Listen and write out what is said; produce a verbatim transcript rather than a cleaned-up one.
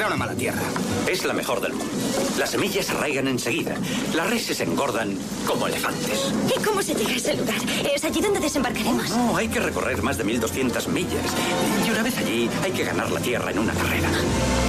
Era una mala tierra. Es la mejor del mundo. Las semillas arraigan enseguida. Las reses engordan como elefantes. ¿Y cómo se llega a ese lugar? ¿Es allí donde desembarcaremos? No, hay que recorrer más de mil doscientas millas. Y una vez allí, hay que ganar la tierra en una carrera.